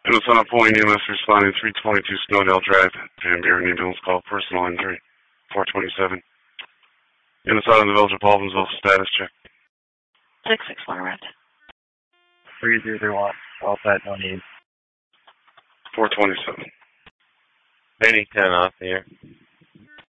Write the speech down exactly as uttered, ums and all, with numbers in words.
In the Sun Point, E M S responding three twenty-two Snowdale Drive. Van Buren ambulance call, personal injury, four twenty-seven. In the south of the village of Baldwinsville, status check. six six one red. three zero zero one, all set, no need. four twenty-seven. Benny ten off here.